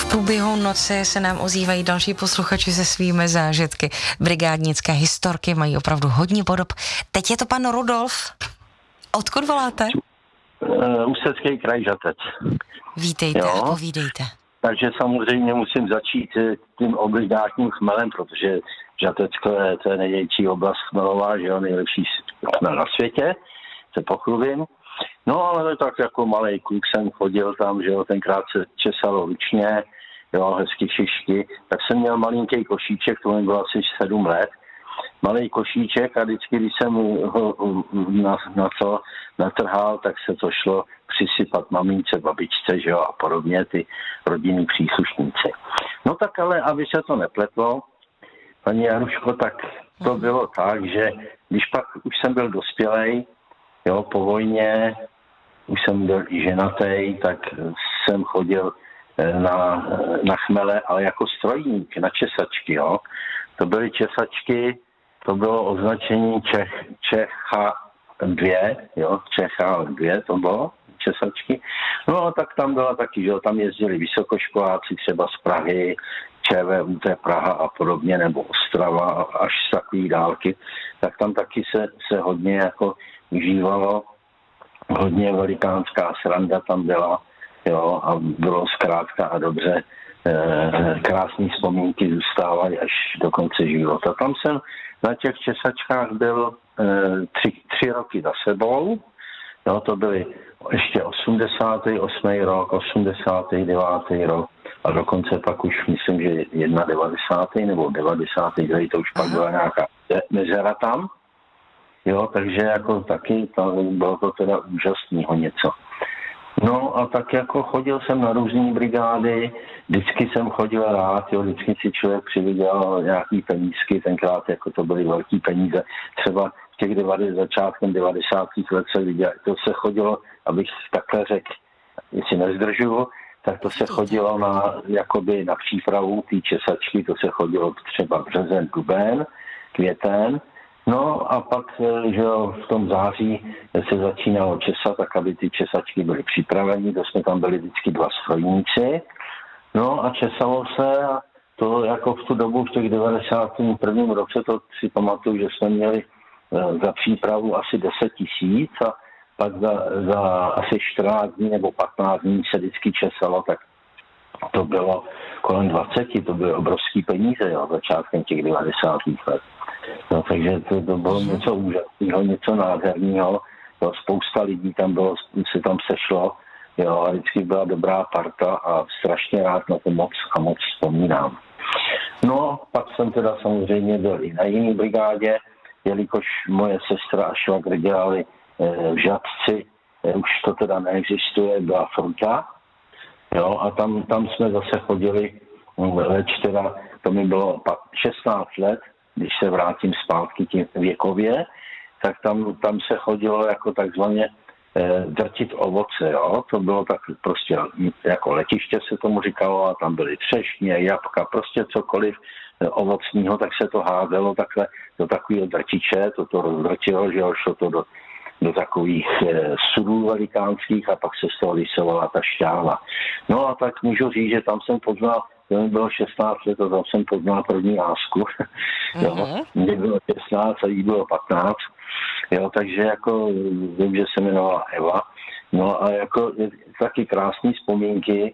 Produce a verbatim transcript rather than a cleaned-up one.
V průběhu noci se nám ozývají další posluchači se svými zážitky. Brigádnické historky mají opravdu hodně podob. Teď je to pan Rudolf. Odkud voláte? Uh, Ústecký kraj, Žatec. Vítejte Jo? a povídejte. Takže samozřejmě musím začít tím obligátním chmelem, protože Žatecko je, to je největší oblast chmelová, že jo, nejlepší chmel na světě, se pochlubím. No ale tak jako malej kluk jsem chodil tam, že jo, tenkrát se česalo ručně, jo, hezky šišky, tak jsem měl malinký košíček, to mi bylo asi sedm let, malej košíček a vždycky, když jsem ho na, na to natrhal, tak se to šlo přisypat mamince, babičce, že jo, a podobně, ty rodinní příslušníci. No tak ale, aby se to nepletlo, paní Jaruško, tak to bylo tak, že když pak už jsem byl dospělej, jo, po vojně, už jsem byl i ženatý, tak jsem chodil na, na chmele, ale jako strojník, na česačky, jo. To byly česačky, to bylo označení Čech, Čecha dvě, jo, Čecha dvě to bylo, česačky. No tak tam byla taky, že jo, tam jezdili vysokoškoláci třeba z Prahy, ČVUT Praha a podobně, nebo Ostrava až z takové dálky, tak tam taky se, se hodně jako užívalo, hodně velikánská sranda tam byla, jo, a bylo zkrátka a dobře, eh, krásné vzpomínky zůstávaly až do konce života. Tam jsem na těch česačkách byl eh, tři, tři roky za sebou, jo, to byly ještě osmdesátý osmý rok, osmdesátý devátý rok a dokonce pak už myslím, že devadesátý první nebo devadesátý druhý to už pak byla nějaká mezera tam. Jo, takže jako taky to, bylo to teda úžasného něco. No a tak jako chodil jsem na různé brigády, vždycky jsem chodil rád, jo, vždycky si člověk přivydělal nějaký penízky, tenkrát jako to byly velký peníze, třeba v těch devadesátých začátkem devadesátých let se viděl, to se chodilo, abych takhle řekl, jestli nezdržuju, tak to se chodilo na, jakoby na přípravu té česačky, to se chodilo třeba březen, duben, květen. No a pak, že jo, v tom září se začínalo česat, tak aby ty česačky byly připraveny, to jsme tam byli vždycky dva strojníci. No a česalo se a to jako v tu dobu, v těch devadesátém prvním roce, to si pamatuju, že jsme měli za přípravu asi deset tisíc a pak za, za asi čtrnáct dní nebo patnáct dní se vždycky česalo, tak to bylo kolem dvacet, to byly obrovský peníze, jo, začátkem těch devadesátých let. No, takže to, to bylo něco úžasného, něco nádherného. Jo, spousta lidí tam bylo, se tam sešlo, jo, a vždycky byla dobrá parta a strašně rád na to moc a moc vzpomínám. No, pak jsem teda samozřejmě byl i na jiné brigádě, jelikož moje sestra a švagr dělali e, v Žatci, e, už to teda neexistuje, byla Fruta, jo, a tam, tam jsme zase chodili, leč teda, to mi bylo šestnáct let, když se vrátím zpátky tím věkově, tak tam, tam se chodilo jako takzvaně e, drtit ovoce, jo. To bylo tak prostě jako letiště se tomu říkalo a tam byly třešně, jabka, prostě cokoliv e, ovocního, tak se to házelo takhle do takového drtiče, to to rozdrtilo, že jo, šlo to do, do takových e, sudů velikánských a pak se z toho lisovala ta šťáva. No a tak můžu říct, že tam jsem poznal, to mi bylo šestnáct let a tam jsem poznal první lásku. Mm-hmm. Mně bylo šestnáct a jí bylo patnáct. Jo, takže jako vím, že se jmenovala Eva. No a jako taky krásné vzpomínky.